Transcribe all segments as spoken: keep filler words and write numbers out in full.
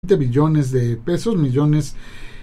billones de pesos, millones,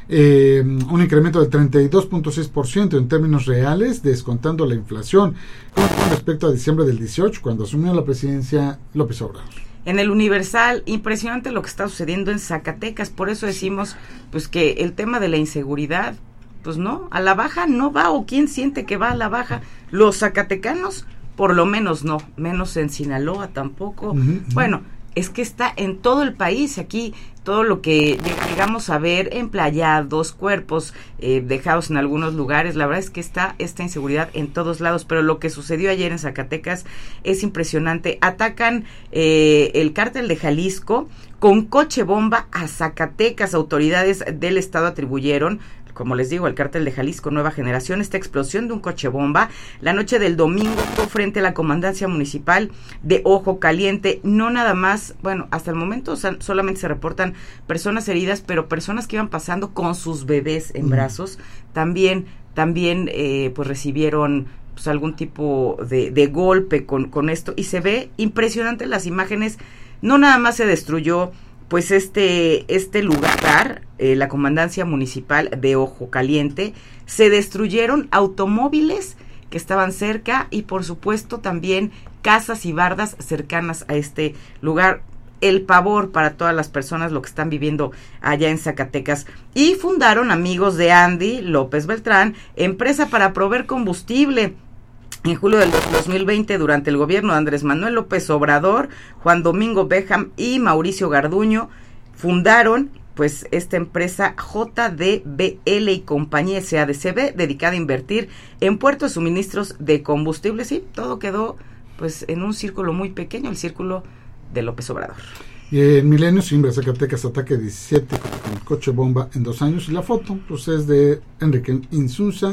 eh, un incremento del treinta y dos punto seis por ciento en términos reales, descontando la inflación con respecto a diciembre del dieciocho, cuando asumió la presidencia López Obrador. En el Universal, impresionante lo que está sucediendo en Zacatecas, por eso decimos pues que el tema de la inseguridad, pues no, a la baja no va, o quién siente que va a la baja, los zacatecanos por lo menos no, menos en Sinaloa tampoco, uh-huh, uh-huh. Bueno, es que está en todo el país, aquí todo lo que llegamos a ver emplayados, cuerpos eh, dejados en algunos lugares, la verdad es que está esta inseguridad en todos lados, pero lo que sucedió ayer en Zacatecas es impresionante. Atacan eh, el cártel de Jalisco con coche bomba a Zacatecas. Autoridades del estado atribuyeron, como les digo, el cártel de Jalisco Nueva Generación, esta explosión de un coche bomba la noche del domingo frente a la comandancia municipal de Ojo Caliente. No nada más, bueno, hasta el momento solamente se reportan personas heridas, pero personas que iban pasando con sus bebés en mm. brazos, también, también eh, pues recibieron pues algún tipo de, de golpe con, con esto, y se ve impresionante las imágenes. No nada más se destruyó pues este este lugar, eh, la comandancia municipal de Ojo Caliente, se destruyeron automóviles que estaban cerca y por supuesto también casas y bardas cercanas a este lugar. El pavor para todas las personas lo que están viviendo allá en Zacatecas. Y fundaron, amigos de Andy López Beltrán, empresa para proveer combustible. En julio del dos mil veinte, durante el gobierno de Andrés Manuel López Obrador, Juan Domingo Béjam y Mauricio Garduño fundaron pues esta empresa J D B L y Compañía S A de C B, dedicada a invertir en puertos de suministros de combustible. Sí, todo quedó pues en un círculo muy pequeño, el círculo de López Obrador. Y en Milenio, Simbra, Zacatecas, ataque diecisiete con, con coche bomba en dos años. Y la foto pues es de Enrique Insunza,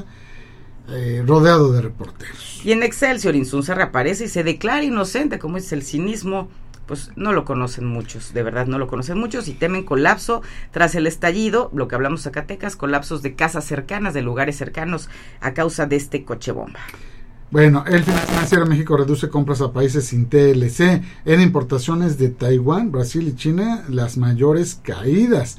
Eh, rodeado de reporteros. Y en Excelsior, Insunza reaparece y se declara inocente. Como es el cinismo, pues no lo conocen muchos, de verdad no lo conocen muchos, y temen colapso tras el estallido, lo que hablamos Zacatecas, colapsos de casas cercanas, de lugares cercanos a causa de este coche bomba. Bueno, el Financiero México reduce compras a países sin T L C. En importaciones de Taiwán, Brasil y China, las mayores caídas.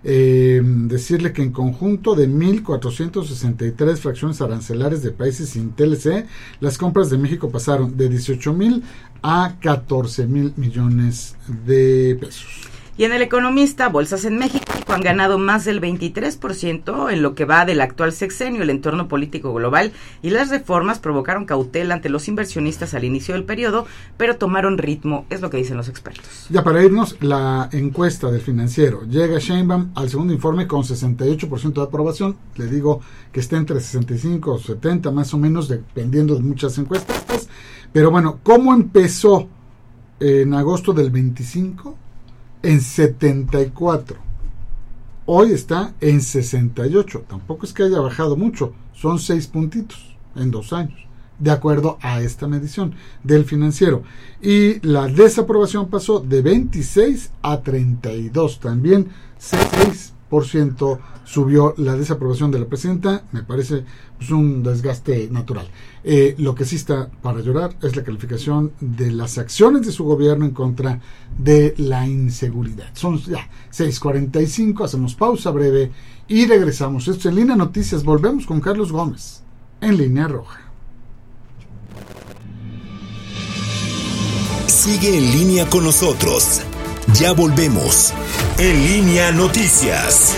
Eh, decirle que en conjunto de mil cuatrocientas sesenta y tres fracciones arancelares de países sin T L C, las compras de México pasaron de dieciocho mil a catorce mil millones de pesos. Y en El Economista, bolsas en México han ganado más del veintitrés por ciento en lo que va del actual sexenio. El entorno político global y las reformas provocaron cautela ante los inversionistas al inicio del periodo, pero tomaron ritmo, es lo que dicen los expertos. Ya para irnos, la encuesta del Financiero. Llega Sheinbaum al segundo informe con sesenta y ocho por ciento de aprobación. Le digo que está entre sesenta y cinco o setenta más o menos, dependiendo de muchas encuestas. Pero bueno, ¿cómo empezó en agosto del veinticinco? En setenta y cuatro. Hoy está en sesenta y ocho. Tampoco es que haya bajado mucho. Son seis puntitos en dos años, de acuerdo a esta medición del Financiero. Y la desaprobación pasó de veintiséis a treinta y dos. También seis por ciento subió la desaprobación de la presidenta. Me parece pues, un desgaste natural. Eh, lo que sí está para llorar es la calificación de las acciones de su gobierno en contra de la inseguridad. Son ya seis cuarenta y cinco, hacemos pausa breve y regresamos. Esto es En Línea Noticias. Volvemos con Carlos Gómez en Línea Roja. Sigue en línea con nosotros. Ya volvemos. En Línea Noticias.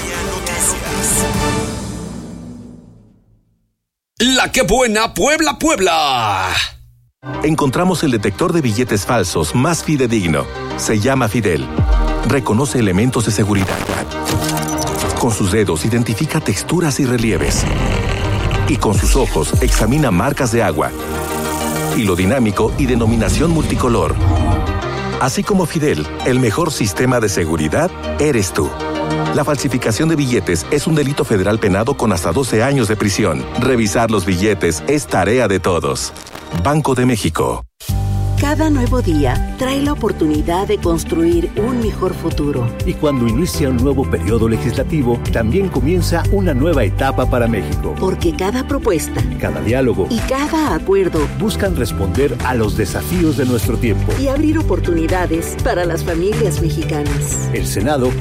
La que buena Puebla, Puebla. Encontramos el detector de billetes falsos más fidedigno. Se llama Fidel. Reconoce elementos de seguridad. Con sus dedos identifica texturas y relieves. Y con sus ojos examina marcas de agua, hilo dinámico y denominación multicolor. Así como Fidel, el mejor sistema de seguridad eres tú. La falsificación de billetes es un delito federal penado con hasta doce años de prisión. Revisar los billetes es tarea de todos. Banco de México. Cada nuevo día trae la oportunidad de construir un mejor futuro. Y cuando inicia un nuevo periodo legislativo, también comienza una nueva etapa para México. Porque cada propuesta, cada diálogo y cada acuerdo buscan responder a los desafíos de nuestro tiempo y abrir oportunidades para las familias mexicanas. El Senado